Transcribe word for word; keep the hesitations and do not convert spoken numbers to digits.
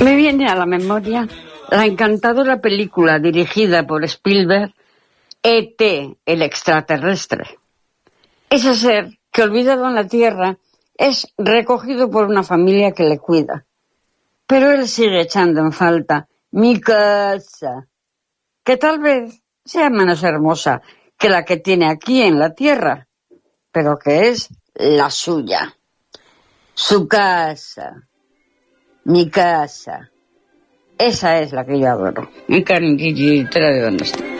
Me viene a la memoria la encantadora película dirigida por Spielberg, E T, el extraterrestre. Ese ser que, olvidado en la Tierra, es recogido por una familia que le cuida. Pero él sigue echando en falta mi casa, que tal vez sea menos hermosa que la que tiene aquí en la Tierra, pero que es la suya. Su casa, mi casa, esa es la que yo adoro. Mi cariñito, ¿de dónde está?